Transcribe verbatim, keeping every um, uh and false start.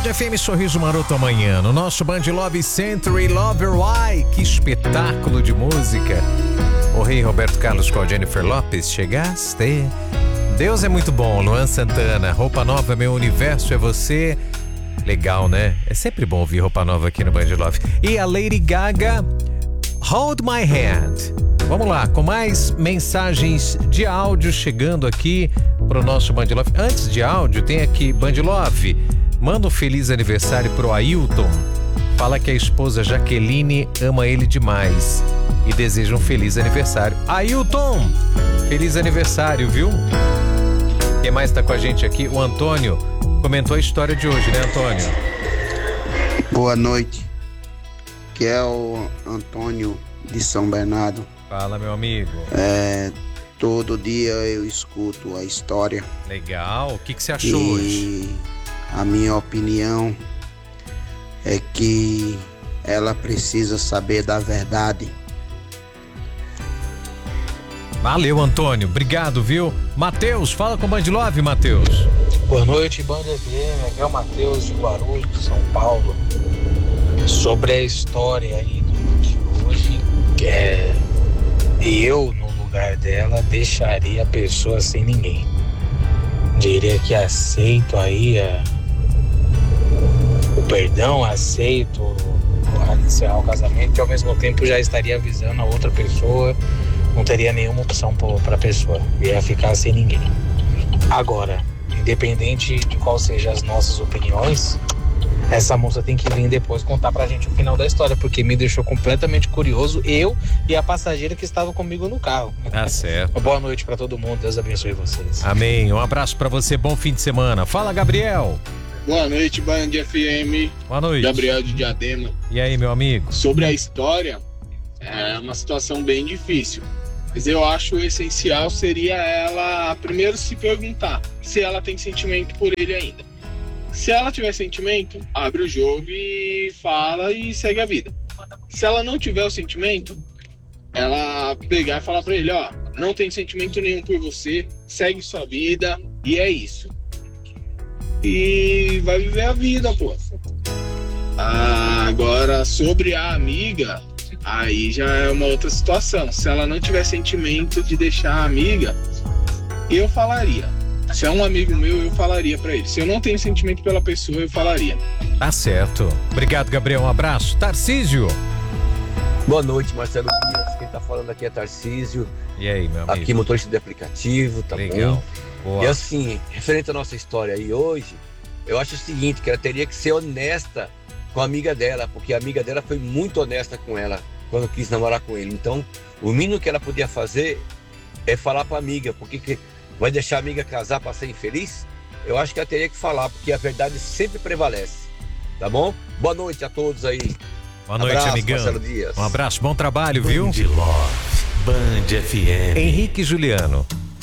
F M Sorriso Maroto amanhã, no nosso Band Love Century Lover Why. Que espetáculo de música. O rei Roberto Carlos com a Jennifer Lopez, chegaste. Deus é muito bom, Luan Santana. Roupa Nova, meu universo é você. Legal, né? É sempre bom ouvir Roupa Nova aqui no Band Love. E a Lady Gaga, Hold My Hand. Vamos lá, com mais mensagens de áudio chegando aqui pro nosso Band Love. Antes de áudio, tem aqui, Band Love, manda um feliz aniversário pro Ailton. Fala que a esposa Jaqueline ama ele demais e deseja um feliz aniversário. Ailton, feliz aniversário, viu? Quem mais tá com a gente aqui? O Antônio comentou a história de hoje, né, Antônio? Boa noite, que é o Antônio de São Bernardo. Fala, meu amigo. É, todo dia eu escuto a história. Legal, o que, que você achou e hoje? A minha opinião é que ela precisa saber da verdade. Valeu, Antônio, obrigado, viu? Matheus, fala com o Band Love, Matheus. Boa noite, Band F M, aqui é o Matheus de Guarulhos, São Paulo. Sobre a história aí do de hoje, é, eu, no lugar dela, deixaria a pessoa sem ninguém. Diria que aceito aí a, o perdão, aceito a encerrar o casamento, e ao mesmo tempo já estaria avisando a outra pessoa, não teria nenhuma opção para a pessoa, ia ficar sem ninguém. Agora, independente de qual sejam as nossas opiniões, essa moça tem que vir depois contar pra gente o final da história, porque me deixou completamente curioso, eu e a passageira que estava comigo no carro. Tá certo. Boa noite pra todo mundo, Deus abençoe vocês. Amém, um abraço pra você, bom fim de semana. Fala, Gabriel. Boa noite, Band F M. Boa noite. Gabriel de Diadema. E aí, meu amigo? Sobre a história, é uma situação bem difícil, mas eu acho essencial seria ela primeiro se perguntar se ela tem sentimento por ele ainda. Se ela tiver sentimento, abre o jogo e fala e segue a vida. Se ela não tiver o sentimento, ela pegar e falar pra ele, ó, não tem sentimento nenhum por você, segue sua vida e é isso. E vai viver a vida, pô. Ah, agora, sobre a amiga, aí já é uma outra situação. Se ela não tiver sentimento de deixar a amiga, eu falaria. Se é um amigo meu, eu falaria pra ele. Se eu não tenho sentimento pela pessoa, eu falaria. Tá certo. Obrigado, Gabriel. Um abraço. Tarcísio. Boa noite, Marcelo Dias. Quem tá falando aqui é Tarcísio. E aí, meu amigo? Aqui, motorista de aplicativo, tá Legal. bom? Boa. E assim, referente à nossa história aí hoje, eu acho o seguinte, que ela teria que ser honesta com a amiga dela, porque a amiga dela foi muito honesta com ela quando quis namorar com ele. Então, o mínimo que ela podia fazer é falar pra amiga, porque que vai deixar a amiga casar para ser infeliz? Eu acho que ela teria que falar, porque a verdade sempre prevalece. Tá bom? Boa noite a todos aí. Boa noite, abraço, amigão. Marcelo Dias. Um abraço, bom trabalho, viu? Band Love, Band F M. Henrique e Juliano.